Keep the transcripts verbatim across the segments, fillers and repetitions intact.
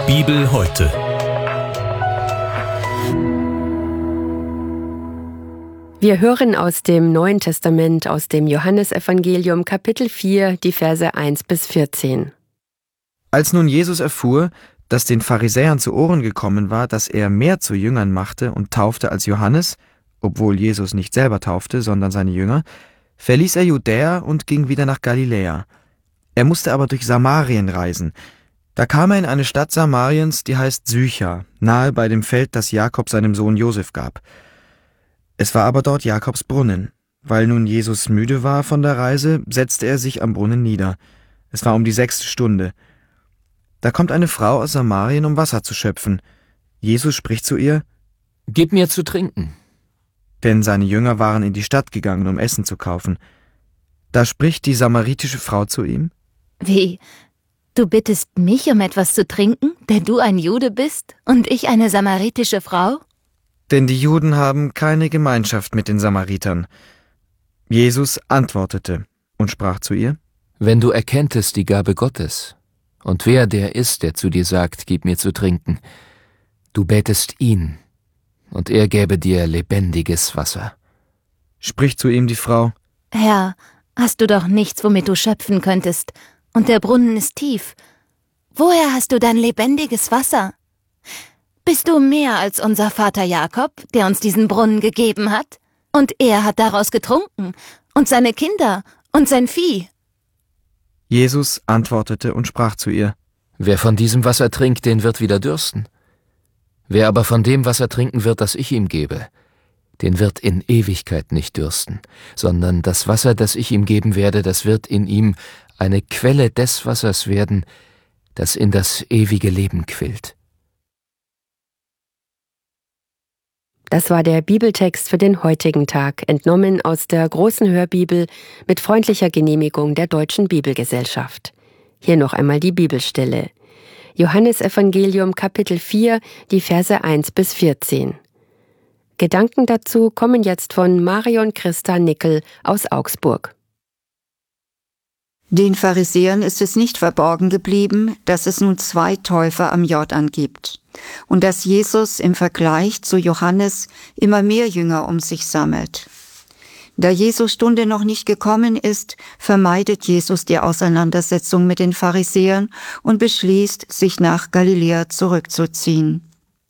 Bibel heute. Wir hören aus dem Neuen Testament, aus dem Johannesevangelium, Kapitel vier, die Verse eins bis vierzehn. Als nun Jesus erfuhr, dass den Pharisäern zu Ohren gekommen war, dass er mehr zu Jüngern machte und taufte als Johannes, obwohl Jesus nicht selber taufte, sondern seine Jünger, verließ er Judäa und ging wieder nach Galiläa. Er musste aber durch Samarien reisen. Da kam er in eine Stadt Samariens, die heißt Sychar, nahe bei dem Feld, das Jakob seinem Sohn Josef gab. Es war aber dort Jakobs Brunnen. Weil nun Jesus müde war von der Reise, setzte er sich am Brunnen nieder. Es war um die sechste Stunde. Da kommt eine Frau aus Samarien, um Wasser zu schöpfen. Jesus spricht zu ihr: »Gib mir zu trinken.« Denn seine Jünger waren in die Stadt gegangen, um Essen zu kaufen. Da spricht die samaritische Frau zu ihm: »Wie, du bittest mich um etwas zu trinken, der du ein Jude bist und ich eine samaritische Frau?« Denn die Juden haben keine Gemeinschaft mit den Samaritern. Jesus antwortete und sprach zu ihr: »Wenn du erkenntest die Gabe Gottes und wer der ist, der zu dir sagt, gib mir zu trinken, du bätest ihn, und er gäbe dir lebendiges Wasser.« Spricht zu ihm die Frau: »Herr, hast du doch nichts, womit du schöpfen könntest, und der Brunnen ist tief. Woher hast du dein lebendiges Wasser? Bist du mehr als unser Vater Jakob, der uns diesen Brunnen gegeben hat? Und er hat daraus getrunken, und seine Kinder und sein Vieh.« Jesus antwortete und sprach zu ihr: »Wer von diesem Wasser trinkt, den wird wieder dürsten. Wer aber von dem Wasser trinken wird, das ich ihm gebe, den wird in Ewigkeit nicht dürsten, sondern das Wasser, das ich ihm geben werde, das wird in ihm eine Quelle des Wassers werden, das in das ewige Leben quillt.« Das war der Bibeltext für den heutigen Tag, entnommen aus der großen Hörbibel mit freundlicher Genehmigung der Deutschen Bibelgesellschaft. Hier noch einmal die Bibelstelle. Johannesevangelium Kapitel vier, die Verse eins bis vierzehn. Gedanken dazu kommen jetzt von Marion Christa Nickel aus Augsburg. Den Pharisäern ist es nicht verborgen geblieben, dass es nun zwei Täufer am Jordan gibt und dass Jesus im Vergleich zu Johannes immer mehr Jünger um sich sammelt. Da Jesu Stunde noch nicht gekommen ist, vermeidet Jesus die Auseinandersetzung mit den Pharisäern und beschließt, sich nach Galiläa zurückzuziehen.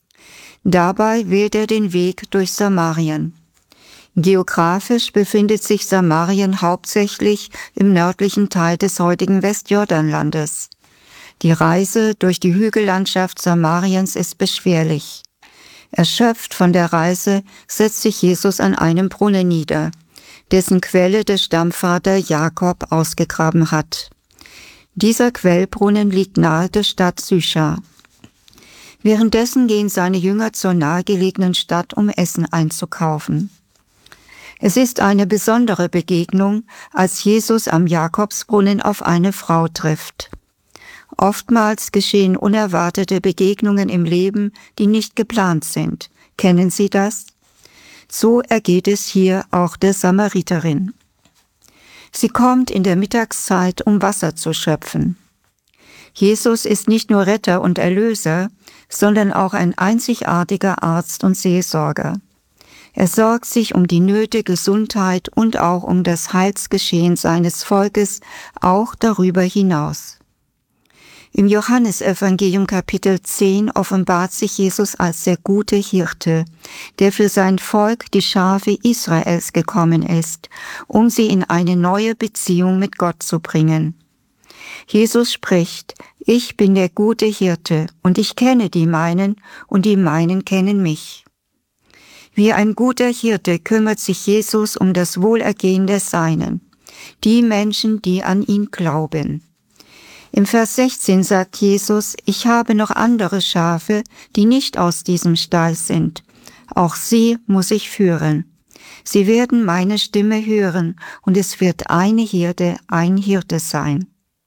Dabei wählt er den Weg durch Samarien. Geografisch befindet sich Samarien hauptsächlich im nördlichen Teil des heutigen Westjordanlandes. Die Reise durch die Hügellandschaft Samariens ist beschwerlich. Erschöpft von der Reise setzt sich Jesus an einem Brunnen nieder, dessen Quelle der Stammvater Jakob ausgegraben hat. Dieser Quellbrunnen liegt nahe der Stadt Sychar. Währenddessen gehen seine Jünger zur nahegelegenen Stadt, um Essen einzukaufen. Es ist eine besondere Begegnung, als Jesus am Jakobsbrunnen auf eine Frau trifft. Oftmals geschehen unerwartete Begegnungen im Leben, die nicht geplant sind. Kennen Sie das? So ergeht es hier auch der Samariterin. Sie kommt in der Mittagszeit, um Wasser zu schöpfen. Jesus ist nicht nur Retter und Erlöser, sondern auch ein einzigartiger Arzt und Seelsorger. Er sorgt sich um die Nöte, Gesundheit und auch um das Heilsgeschehen seines Volkes, auch darüber hinaus. Im Johannesevangelium Kapitel zehn offenbart sich Jesus als der gute Hirte, der für sein Volk, die Schafe Israels, gekommen ist, um sie in eine neue Beziehung mit Gott zu bringen. Jesus spricht: »Ich bin der gute Hirte, und ich kenne die meinen, und die meinen kennen mich.« Wie ein guter Hirte kümmert sich Jesus um das Wohlergehen der Seinen, die Menschen, die an ihn glauben. Im Vers sechzehn sagt Jesus: »Ich habe noch andere Schafe, die nicht aus diesem Stall sind. Auch sie muss ich führen. Sie werden meine Stimme hören, und es wird eine Hirte, ein Hirte sein.«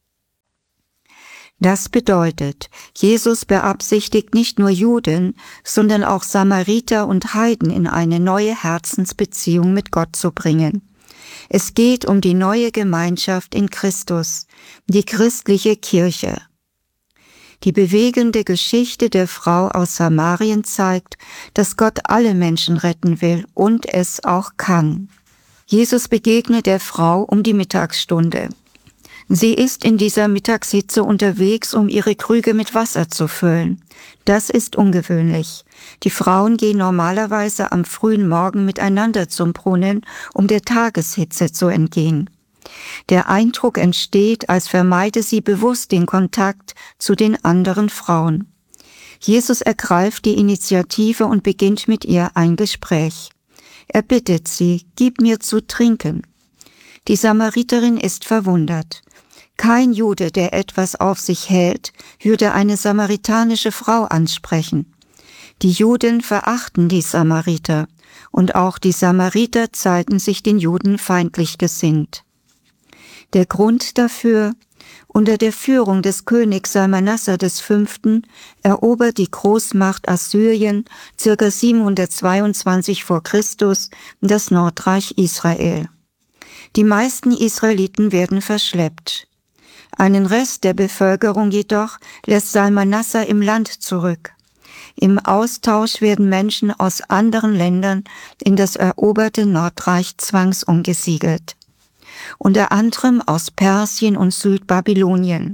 Das bedeutet, Jesus beabsichtigt nicht nur Juden, sondern auch Samariter und Heiden in eine neue Herzensbeziehung mit Gott zu bringen. Es geht um die neue Gemeinschaft in Christus, die christliche Kirche. Die bewegende Geschichte der Frau aus Samarien zeigt, dass Gott alle Menschen retten will und es auch kann. Jesus begegnet der Frau um die Mittagsstunde. Sie ist in dieser Mittagshitze unterwegs, um ihre Krüge mit Wasser zu füllen. Das ist ungewöhnlich. Die Frauen gehen normalerweise am frühen Morgen miteinander zum Brunnen, um der Tageshitze zu entgehen. Der Eindruck entsteht, als vermeide sie bewusst den Kontakt zu den anderen Frauen. Jesus ergreift die Initiative und beginnt mit ihr ein Gespräch. Er bittet sie, gib mir zu trinken. Die Samariterin ist verwundert. Kein Jude, der etwas auf sich hält, würde eine samaritanische Frau ansprechen. Die Juden verachten die Samariter, und auch die Samariter zeigten sich den Juden feindlich gesinnt. Der Grund dafür: unter der Führung des Königs Salmanassar V. erobert die Großmacht Assyrien ca. siebenhundertzweiundzwanzig vor Christus das Nordreich Israel. Die meisten Israeliten werden verschleppt. Einen Rest der Bevölkerung jedoch lässt Salmanassar im Land zurück. Im Austausch werden Menschen aus anderen Ländern in das eroberte Nordreich zwangsumgesiedelt. Unter anderem aus Persien und Südbabylonien.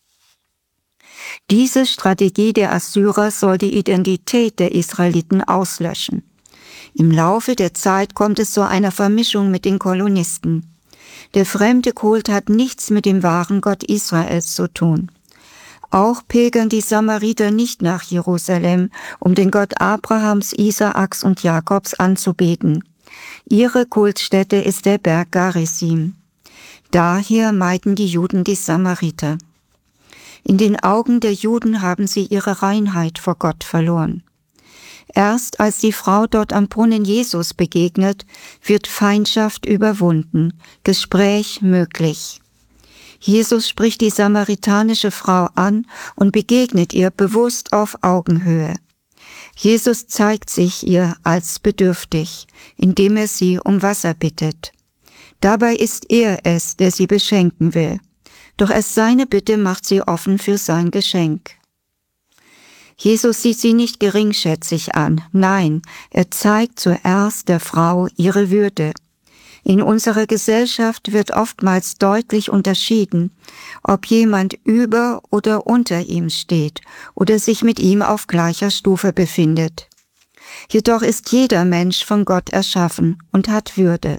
Diese Strategie der Assyrer soll die Identität der Israeliten auslöschen. Im Laufe der Zeit kommt es zu einer Vermischung mit den Kolonisten. Der fremde Kult hat nichts mit dem wahren Gott Israels zu tun. Auch pilgern die Samariter nicht nach Jerusalem, um den Gott Abrahams, Isaaks und Jakobs anzubeten. Ihre Kultstätte ist der Berg Garizim. Daher meiden die Juden die Samariter. In den Augen der Juden haben sie ihre Reinheit vor Gott verloren. Erst als die Frau dort am Brunnen Jesus begegnet, wird Feindschaft überwunden, Gespräch möglich. Jesus spricht die samaritanische Frau an und begegnet ihr bewusst auf Augenhöhe. Jesus zeigt sich ihr als bedürftig, indem er sie um Wasser bittet. Dabei ist er es, der sie beschenken will. Doch erst seine Bitte macht sie offen für sein Geschenk. Jesus sieht sie nicht geringschätzig an. Nein, er zeigt zuerst der Frau ihre Würde. In unserer Gesellschaft wird oftmals deutlich unterschieden, ob jemand über oder unter ihm steht oder sich mit ihm auf gleicher Stufe befindet. Jedoch ist jeder Mensch von Gott erschaffen und hat Würde.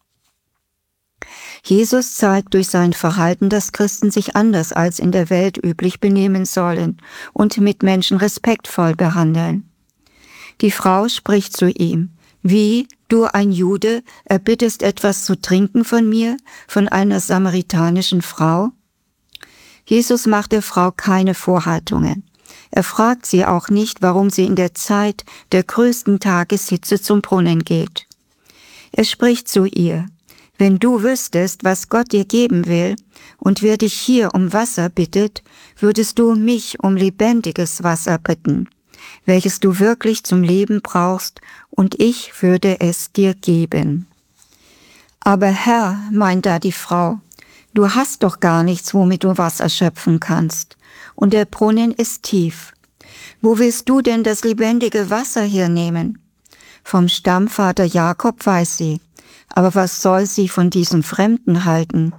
Jesus zeigt durch sein Verhalten, dass Christen sich anders als in der Welt üblich benehmen sollen und Mitmenschen respektvoll behandeln. Die Frau spricht zu ihm: Wie, du ein Jude, erbittest etwas zu trinken von mir, von einer samaritanischen Frau? Jesus macht der Frau keine Vorhaltungen. Er fragt sie auch nicht, warum sie in der Zeit der größten Tageshitze zum Brunnen geht. Er spricht zu ihr: Wenn du wüsstest, was Gott dir geben will und wer dich hier um Wasser bittet, würdest du mich um lebendiges Wasser bitten, welches du wirklich zum Leben brauchst, und ich würde es dir geben. Aber Herr, meint da die Frau, du hast doch gar nichts, womit du Wasser schöpfen kannst, und der Brunnen ist tief. Wo willst du denn das lebendige Wasser hernehmen? Vom Stammvater Jakob weiß sie, aber was soll sie von diesem Fremden halten?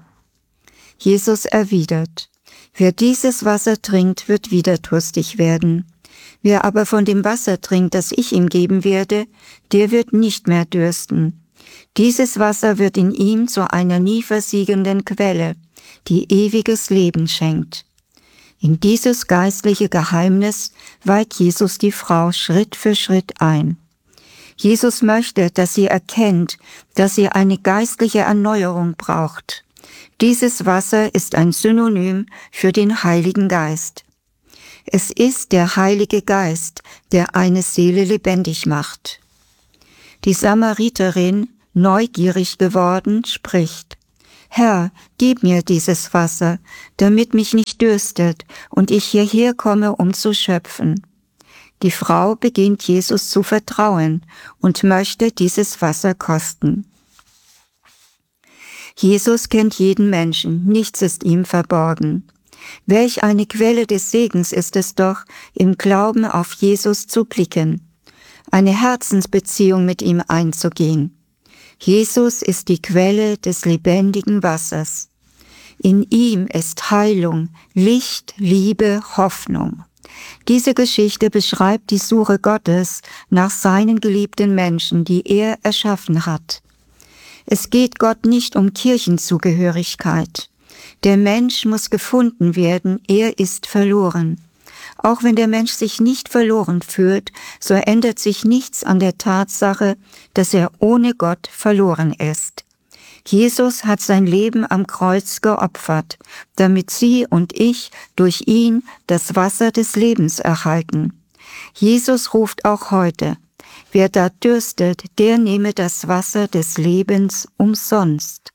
Jesus erwidert: Wer dieses Wasser trinkt, wird wieder durstig werden. Wer aber von dem Wasser trinkt, das ich ihm geben werde, der wird nicht mehr dürsten. Dieses Wasser wird in ihm zu einer nie versiegenden Quelle, die ewiges Leben schenkt. In dieses geistliche Geheimnis weiht Jesus die Frau Schritt für Schritt ein. Jesus möchte, dass sie erkennt, dass sie eine geistliche Erneuerung braucht. Dieses Wasser ist ein Synonym für den Heiligen Geist. Es ist der Heilige Geist, der eine Seele lebendig macht. Die Samariterin, neugierig geworden, spricht: Herr, gib mir dieses Wasser, damit mich nicht dürstet und ich hierher komme, um zu schöpfen. Die Frau beginnt Jesus zu vertrauen und möchte dieses Wasser kosten. Jesus kennt jeden Menschen, nichts ist ihm verborgen. Welch eine Quelle des Segens ist es doch, im Glauben auf Jesus zu blicken, eine Herzensbeziehung mit ihm einzugehen. Jesus ist die Quelle des lebendigen Wassers. In ihm ist Heilung, Licht, Liebe, Hoffnung. Diese Geschichte beschreibt die Suche Gottes nach seinen geliebten Menschen, die er erschaffen hat. Es geht Gott nicht um Kirchenzugehörigkeit. Der Mensch muss gefunden werden, er ist verloren. Auch wenn der Mensch sich nicht verloren fühlt, so ändert sich nichts an der Tatsache, dass er ohne Gott verloren ist. Jesus hat sein Leben am Kreuz geopfert, damit Sie und ich durch ihn das Wasser des Lebens erhalten. Jesus ruft auch heute: Wer da dürstet, der nehme das Wasser des Lebens umsonst.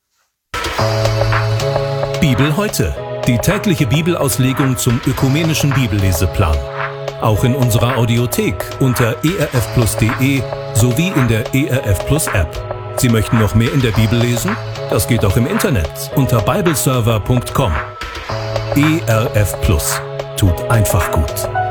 Bibel heute. Die tägliche Bibelauslegung zum ökumenischen Bibelleseplan. Auch in unserer Audiothek unter e r f plus punkt d e sowie in der E R F Plus App. Sie möchten noch mehr in der Bibel lesen? Das geht auch im Internet unter bibleserver punkt com. E R F Plus tut einfach gut.